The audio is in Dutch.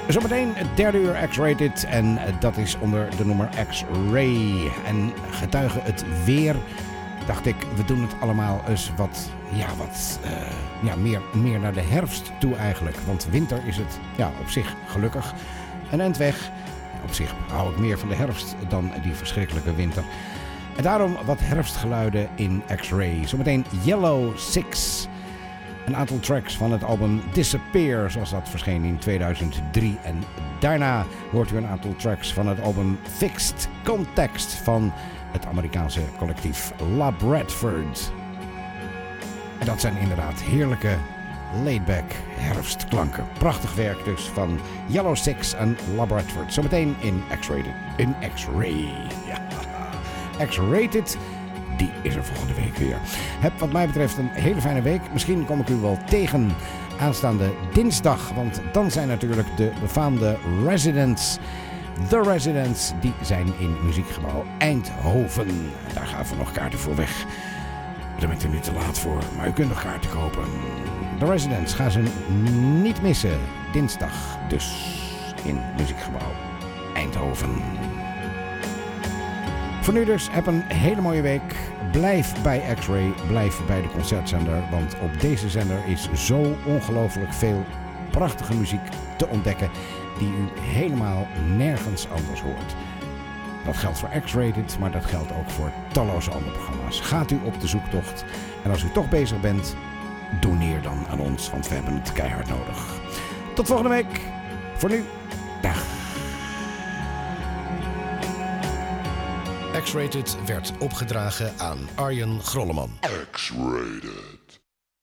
Zometeen het derde uur X-Rated en dat is onder de noemer X-Ray. En getuige het weer, dacht ik, we doen het allemaal eens meer naar de herfst toe eigenlijk. Want winter is het op zich gelukkig een eind weg. Op zich hou ik meer van de herfst dan die verschrikkelijke winter. En daarom wat herfstgeluiden in X-Ray. Zometeen Yellow Six. Een aantal tracks van het album Disappear, zoals dat verscheen in 2003. En daarna hoort u een aantal tracks van het album Fixed Context van het Amerikaanse collectief La Bradford. En dat zijn inderdaad heerlijke laidback herfstklanken. Prachtig werk dus van Yellow Six en La Bradford. Zometeen in X-Ray. Ja. X-Rated. Die is er volgende week weer. Heb wat mij betreft een hele fijne week. Misschien kom ik u wel tegen aanstaande dinsdag. Want dan zijn natuurlijk de befaamde Residents. The Residents, die zijn in Muziekgebouw Eindhoven. En daar gaan we nog kaarten voor weg. Daar bent u nu te laat voor, maar u kunt nog kaarten kopen. The Residents gaan ze niet missen. Dinsdag dus in Muziekgebouw Eindhoven. Voor nu dus, heb een hele mooie week. Blijf bij X-Ray, blijf bij de concertzender. Want op deze zender is zo ongelooflijk veel prachtige muziek te ontdekken die u helemaal nergens anders hoort. Dat geldt voor X-Rated, maar dat geldt ook voor talloze andere programma's. Gaat u op de zoektocht en als u toch bezig bent, doneer dan aan ons, want we hebben het keihard nodig. Tot volgende week. Voor nu, dag. X-Rated werd opgedragen aan Arjen Grolleman. X-Rated.